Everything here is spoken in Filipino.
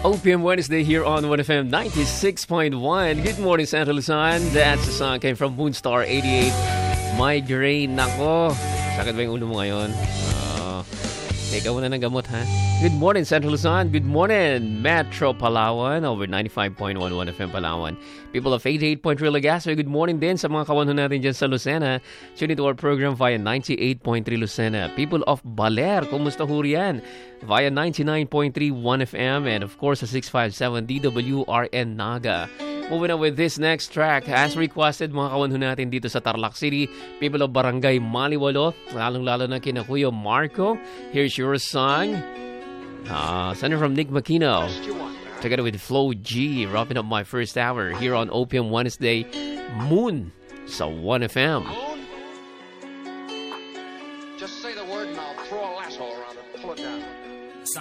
OPM Wednesday here on 1FM 96.1. Good morning, Santa Luzon. That's the song came from Moonstar 88. Migraine. Nako, sakit ba yung ulo mo ngayon? Ikaw muna ng gamot, ha? Good morning, Central Luzon. Good morning, Metro Palawan. Over 95.11 FM Palawan. People of 88.3 Legazpi, good morning din sa mga kawan natin dyan sa Lucena. Tune into our program via 98.3 Lucena. People of Baler, kumusta ho riyan? Via 99.3 1FM and of course sa 657 DWRN Naga. Moving on with this next track, as requested mga kawanho natin dito sa Tarlac City, people of Barangay Maliwalo, lalong-lalo na kina Kuya Marco. Here's your song, sent from Nick Makino, together with Flo G, wrapping up my first hour here on OPM Wednesday, Moon sa 1FM.